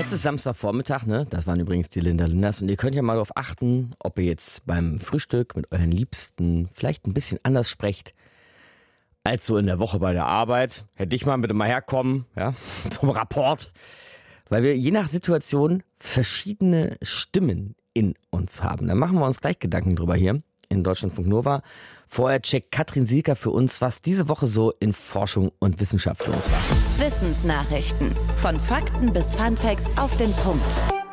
Jetzt ist Samstagvormittag, ne? Das waren übrigens die Linda Linders. Und ihr könnt ja mal darauf achten, ob ihr jetzt beim Frühstück mit euren Liebsten vielleicht ein bisschen anders sprecht als so in der Woche bei der Arbeit. Hätte ich mal bitte mal herkommen, ja, zum Rapport. Weil wir je nach Situation verschiedene Stimmen in uns haben. Da machen wir uns gleich Gedanken drüber hier in Deutschlandfunk Nova. Vorher checkt Katrin Silker für uns, was diese Woche so in Forschung und Wissenschaft los war. Wissensnachrichten. Von Fakten bis Funfacts auf den Punkt.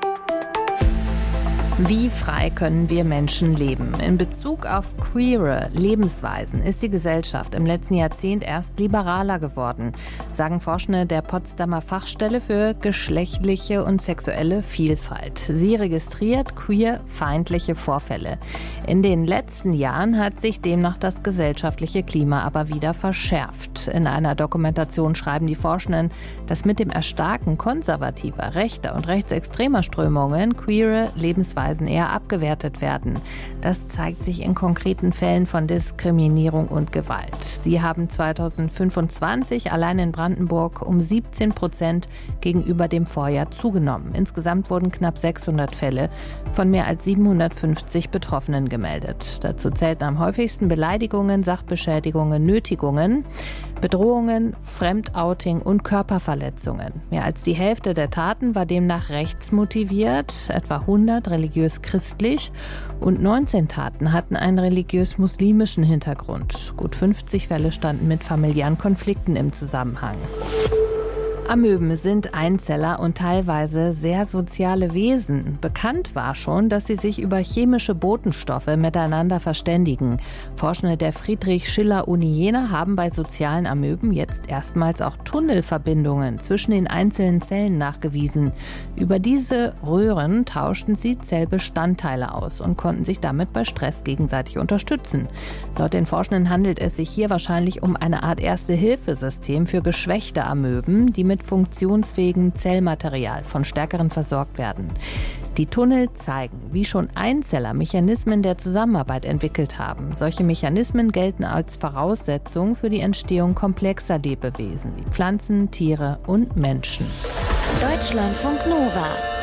Wie frei können wir Menschen leben? In Bezug auf queere Lebensweisen ist die Gesellschaft im letzten Jahrzehnt erst liberaler geworden, sagen Forschende der Potsdamer Fachstelle für geschlechtliche und sexuelle Vielfalt. Sie registriert queer-feindliche Vorfälle. In den letzten Jahren hat sich demnach das gesellschaftliche Klima aber wieder verschärft. In einer Dokumentation schreiben die Forschenden, dass mit dem Erstarken konservativer, rechter und rechtsextremer Strömungen queere Lebensweisen eher abgewertet werden. Das zeigt sich in konkreten Fällen von Diskriminierung und Gewalt. Sie haben 2025 allein in Brandenburg um 17% gegenüber dem Vorjahr zugenommen. Insgesamt wurden knapp 600 Fälle von mehr als 750 Betroffenen gemeldet. Dazu zählten am häufigsten Beleidigungen, Sachbeschädigungen, Nötigungen, Bedrohungen, Fremdouting und Körperverletzungen. Mehr als die Hälfte der Taten war demnach rechtsmotiviert, etwa 100 religiös-christlich und 19 Taten hatten einen religiös-muslimischen Hintergrund. Gut 50 Fälle standen mit familiären Konflikten im Zusammenhang. Amöben sind Einzeller und teilweise sehr soziale Wesen. Bekannt war schon, dass sie sich über chemische Botenstoffe miteinander verständigen. Forschende der Friedrich-Schiller-Uni Jena haben bei sozialen Amöben jetzt erstmals auch Tunnelverbindungen zwischen den einzelnen Zellen nachgewiesen. Über diese Röhren tauschten sie Zellbestandteile aus und konnten sich damit bei Stress gegenseitig unterstützen. Laut den Forschenden handelt es sich hier wahrscheinlich um eine Art Erste-Hilfe-System für geschwächte Amöben, die mit funktionsfähigem Zellmaterial von Stärkeren versorgt werden. Die Tunnel zeigen, wie schon Einzeller Mechanismen der Zusammenarbeit entwickelt haben. Solche Mechanismen gelten als Voraussetzung für die Entstehung komplexer Lebewesen wie Pflanzen, Tiere und Menschen. Deutschlandfunk Nova.